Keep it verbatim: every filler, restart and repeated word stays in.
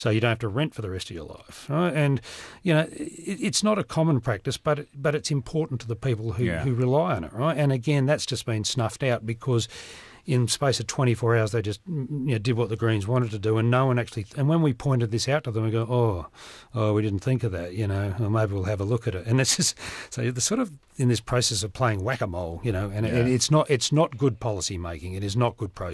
so you don't have to rent for the rest of your life. Right? And, you know, it, it's not a common practice, but but it's important to the people who, Yeah. who rely on it, right? And again, that's just been snuffed out because in space of twenty-four hours they just you know, did what the Greens wanted to do, and no one actually... And when we pointed this out to them, we go, oh, oh, we didn't think of that, you know, or maybe we'll have a look at it. And it's just... So they're sort of in this process of playing whack-a-mole, you know, and Yeah. it, it's not it's not good policy making. It is not good process.